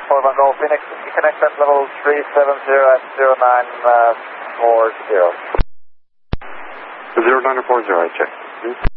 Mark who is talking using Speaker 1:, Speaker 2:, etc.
Speaker 1: 41 Golf Phoenix, you connect at level 370 at 0940.
Speaker 2: 0940, I check.